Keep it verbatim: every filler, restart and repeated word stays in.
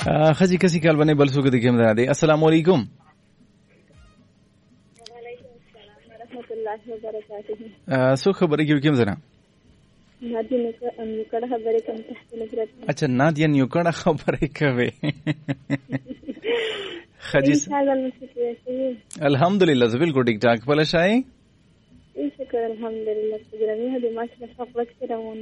خجی کسی کال باندې بل څوک دې کوم دی. السلام علیکم. وعلیکم السلام ورحمۃ اللہ وبرکاتہ. سو خبرې کې کوم زنه نادیه نو کړه خبرې کوم تحت نظر. اچھا نادیه نو کړه خبرې کوي. خجی الحمدلله زه بالکل ټیک ټاک. بل شای شکر الحمدلله. ګرامي هدي ماشله فقط کړه